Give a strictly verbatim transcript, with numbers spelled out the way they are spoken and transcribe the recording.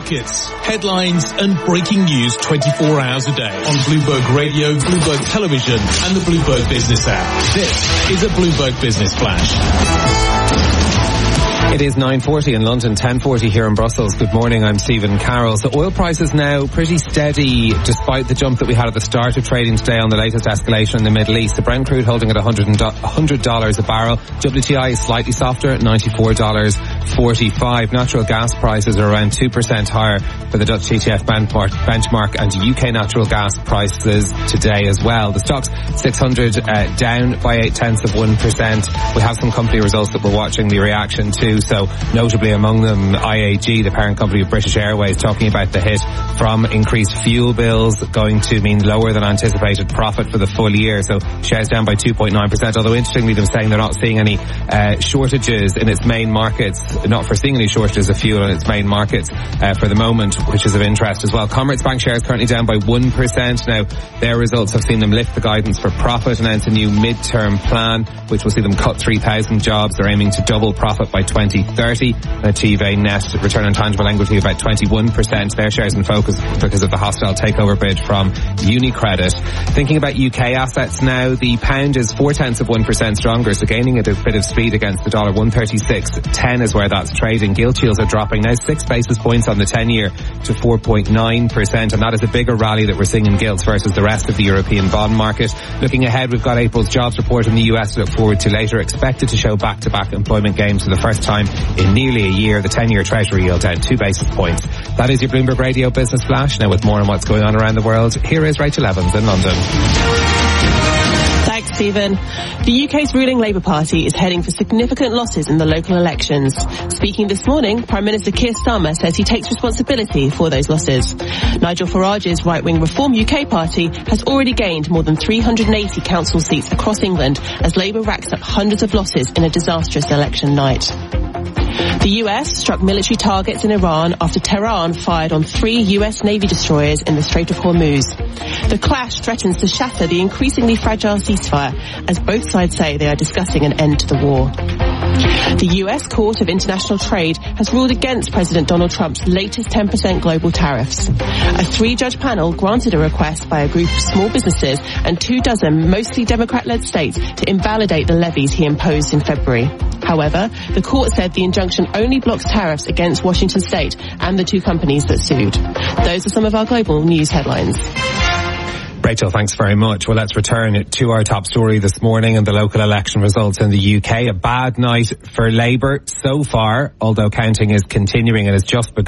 markets, headlines and breaking news twenty-four hours a day on Bloomberg Radio, Bloomberg Television and the Bloomberg Business app. This is a Bloomberg Business Flash. It is nine forty in London, ten forty here in Brussels. Good morning, I'm Stephen Carroll. So oil prices now pretty steady despite the jump that we had at the start of trading today on the latest escalation in the Middle East. The Brent crude holding at one hundred dollars a barrel. W T I is slightly softer at ninety-four dollars forty-five. Natural gas prices are around two percent higher for the Dutch T T F benchmark and U K natural gas prices today as well. The stock's six hundred uh, down by eight tenths of one percent. We have some company results that we're watching the reaction to. So notably among them I A G, the parent company of British Airways, talking about the hit from increased fuel bills going to mean lower than anticipated profit for the full year. So shares down by two point nine percent, although interestingly they're saying they're not seeing any uh, shortages in its main markets, not foreseeing any shortages of fuel in its main markets uh, for the moment, which is of interest as well. Commerzbank shares currently down by one percent. Now their results have seen them lift the guidance for profit, announce a new mid-term plan which will see them cut three thousand jobs. They're aiming to double profit by twenty thirty and achieve a net return on tangible equity of about twenty-one percent. Their shares in focus because of the hostile takeover bid from UniCredit. Thinking about U K assets now, the pound is four tenths of one percent stronger, so gaining a bit of speed against the dollar. one thirty-six ten is where that's trading. Gilt yields are dropping now six basis points on the ten year to four point nine percent, and that is a bigger rally that we're seeing in gilts versus the rest of the European bond market. Looking ahead, we've got April's jobs report in the U S to look forward to later, expected to show back-to-back employment gains for the first time in nearly a year. The ten year Treasury yield down two basis points. That is your Bloomberg Radio Business Flash. Now with more on what's going on around the world, here is Rachel Evans in London. Thanks, Stephen. The U K's ruling Labour Party is heading for significant losses in the local elections. Speaking this morning, Prime Minister Keir Starmer says he takes responsibility for those losses. Nigel Farage's right-wing Reform U K party has already gained more than three hundred eighty council seats across England as Labour racks up hundreds of losses in a disastrous election night. The U S struck military targets in Iran after Tehran fired on three U S Navy destroyers in the Strait of Hormuz. The clash threatens to shatter the increasingly fragile ceasefire as both sides say they are discussing an end to the war. The U S Court of International Trade has ruled against President Donald Trump's latest ten percent global tariffs. A three-judge panel granted a request by a group of small businesses and two dozen mostly Democrat-led states to invalidate the levies he imposed in February. However, the court said the injunction only blocks tariffs against Washington State and the two companies that sued. Those are some of our global news headlines. Rachel, thanks very much. Well, let's return to our top story this morning and the local election results in the U K. A bad night for Labour so far, although counting is continuing and has just begun.